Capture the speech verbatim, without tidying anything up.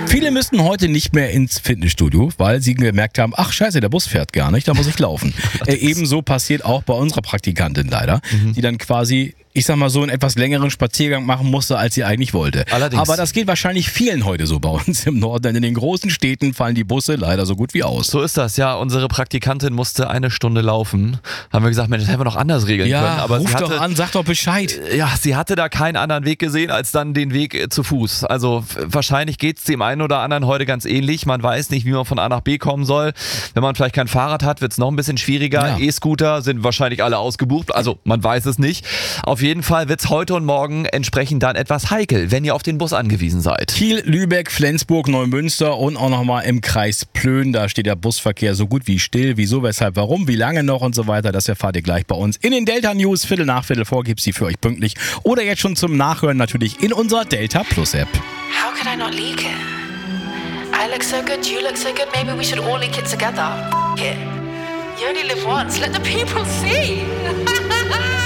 Viele müssen heute nicht mehr ins Fitnessstudio, weil sie gemerkt haben, ach scheiße, der Bus fährt gar nicht, da muss ich laufen. äh, ebenso passiert auch bei unserer Praktikantin leider, mhm. die dann quasi, ich sag mal so, einen etwas längeren Spaziergang machen musste, als sie eigentlich wollte. Allerdings. Aber das geht wahrscheinlich vielen heute so bei uns im Norden, denn in den großen Städten fallen die Busse leider so gut wie aus. So ist das, ja. Unsere Praktikantin musste eine Stunde laufen. Haben wir gesagt, Mensch, das hätten wir noch anders regeln ja, können. Aber ruf sie hatte, doch an, sag doch Bescheid. Ja, sie hatte da keinen anderen Weg gesehen, als dann den Weg äh, zu Fuß. Also f- wahrscheinlich geht es dem einen oder anderen heute ganz ähnlich. Man weiß nicht, wie man von A nach B kommen soll. Wenn man vielleicht kein Fahrrad hat, wird es noch ein bisschen schwieriger. Ja. E-Scooter sind wahrscheinlich alle ausgebucht. Also man weiß es nicht. Auf jeden Fall wird es heute und morgen entsprechend dann etwas heikel, wenn ihr auf den Bus angewiesen seid. Kiel, Lübeck, Flensburg, Neumünster und auch nochmal im Kreis Plön. Da steht der Busverkehr so gut wie still. Wieso, weshalb, warum, wie lange noch und so weiter. Das erfahrt ihr gleich bei uns in den Delta News. Viertel nach Viertel vor gibt's die für euch pünktlich. Oder jetzt schon zum Nachhören natürlich in unserer Delta Plus App. How could I not leak it? I look so good, you look so good, maybe we should all leak it together. F- it. You only live once, let the people see.